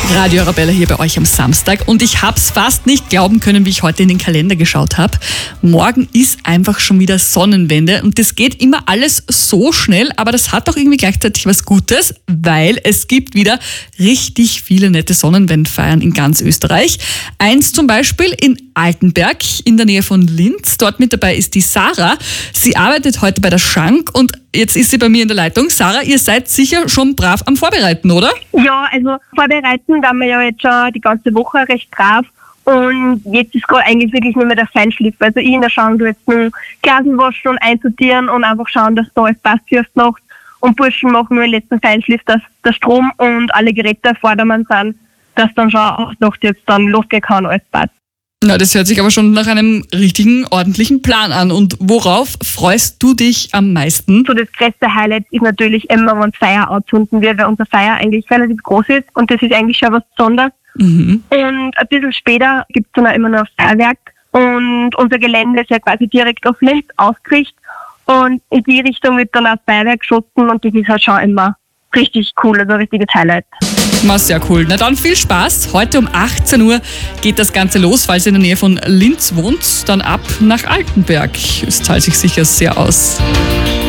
Radio Arabella hier bei euch am Samstag und ich habe es fast nicht glauben können, wie ich heute in den Kalender geschaut habe. Morgen ist einfach schon wieder Sonnenwende und das geht immer alles so schnell, aber das hat auch irgendwie gleichzeitig was Gutes, weil es gibt wieder richtig viele nette Sonnenwendfeiern in ganz Österreich. Eins zum Beispiel in Altenberg in der Nähe von Linz. Dort mit dabei ist die Sarah. Sie arbeitet heute bei der Schank und jetzt ist sie bei mir in der Leitung. Sarah, ihr seid sicher schon brav am Vorbereiten, oder? Ja, also vorbereiten waren wir ja jetzt schon die ganze Woche recht brav und jetzt ist gerade eigentlich wirklich nur mehr der Feinschliff. Also ich in der Schank jetzt nur Glasen waschen und einsortieren und einfach schauen, dass da alles passt für die Nacht. Und Burschen machen nur den letzten Feinschliff, dass der Strom und alle Geräte auf Vordermann sind, dass dann schon auch Nacht jetzt dann losgehen kann, alles passt. Na, das hört sich aber schon nach einem richtigen, ordentlichen Plan an. Und worauf freust du dich am meisten? So das größte Highlight ist natürlich immer, wenn das Feuer anzünden wird, weil unser Feuer eigentlich relativ groß ist und das ist eigentlich schon was Besonderes. Und ein bisschen später gibt es dann auch immer noch das Feuerwerk und unser Gelände ist ja quasi direkt auf Linz ausgerichtet und in die Richtung wird dann auch das Feuerwerk geschossen und das ist halt schon immer richtig cool, also ein richtiges Highlight. War sehr cool. Na dann viel Spaß. Heute um 18 Uhr geht das Ganze los, falls ihr in der Nähe von Linz wohnt. Dann ab nach Altenberg. Es zahlt sich sicher sehr aus.